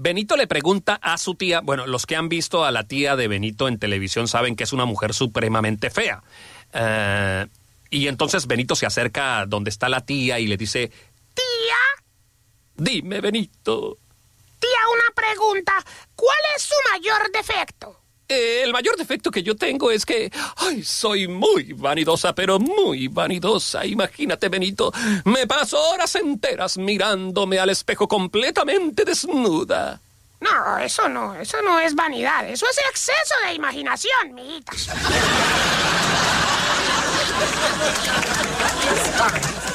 Benito le pregunta a su tía, bueno, los que han visto a la tía de Benito en televisión saben que es una mujer supremamente fea. Y entonces Benito se acerca donde está la tía y le dice, Tía, dime, Benito. tía, una pregunta. ¿Cuál es su mayor defecto? El mayor defecto que yo tengo es que, soy muy vanidosa, pero muy vanidosa. Imagínate, Benito, me paso horas enteras mirándome al espejo completamente desnuda. No, eso no es vanidad. Eso es exceso de imaginación, mijita.